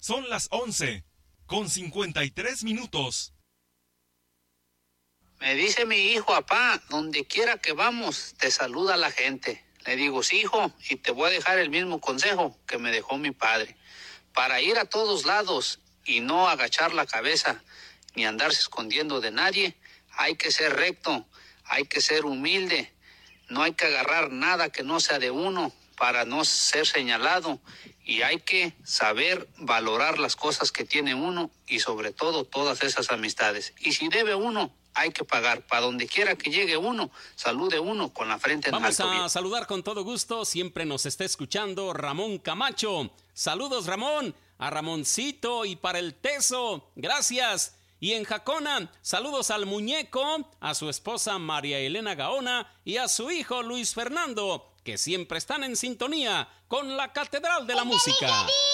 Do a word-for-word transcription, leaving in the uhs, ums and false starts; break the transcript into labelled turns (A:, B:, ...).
A: Son las once, con cincuenta y tres minutos.
B: Me dice mi hijo, papá, donde quiera que vamos, te saluda la gente. Le digo, sí, hijo, y te voy a dejar el mismo consejo que me dejó mi padre. Para ir a todos lados y no agachar la cabeza ni andarse escondiendo de nadie, hay que ser recto, hay que ser humilde, no hay que agarrar nada que no sea de uno para no ser señalado, y hay que saber valorar las cosas que tiene uno y sobre todo todas esas amistades. Y si debe uno, hay que pagar. Para donde quiera que llegue uno, salude uno con la frente en alto.
C: Vamos a
B: bien.
C: saludar con todo gusto, siempre nos está escuchando Ramón Camacho. Saludos, Ramón, a Ramoncito y para el Teso, gracias. Y en Jacona, saludos al Muñeco, a su esposa María Elena Gaona y a su hijo Luis Fernando, que siempre están en sintonía con la Catedral de la Música.